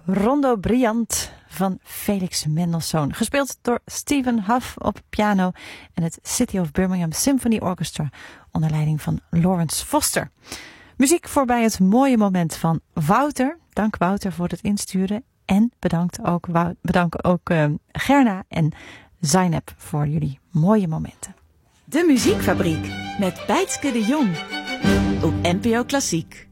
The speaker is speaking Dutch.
Rondo Brillant van Felix Mendelssohn. Gespeeld door Stephen Huff op piano en het City of Birmingham Symphony Orchestra onder leiding van Lawrence Foster. Muziek voorbij het mooie moment van Wouter. Dank Wouter voor het insturen. En bedanken ook Gerna en Zainab voor jullie mooie momenten. De Muziekfabriek met Bijtske de Jong op NPO Klassiek.